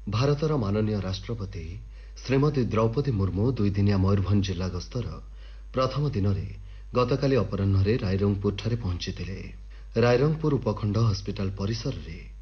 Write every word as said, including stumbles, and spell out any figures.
ଭାରତର ମାନନୀୟ ରାଷ୍ଟ୍ରପତି ଶ୍ରୀମତୀ ଦ୍ରୌପଦୀ ମୁର୍ମୁ ଦୁଇଦିନିଆ ମୟୂରଭଞ୍ଜ ଜିଲ୍ଲା ଗସ୍ତର ପ୍ରଥମ ଦିନରେ ଗତକାଲି ଅପରାହ୍ନରେ ରାଇରଙ୍ଗପୁରଠାରେ ପହଞ୍ଚିଥିଲେ। ରାଇରଙ୍ଗପୁର ଉପଖଣ୍ଡ ହସ୍ପିଟାଲ ପରିସରରେ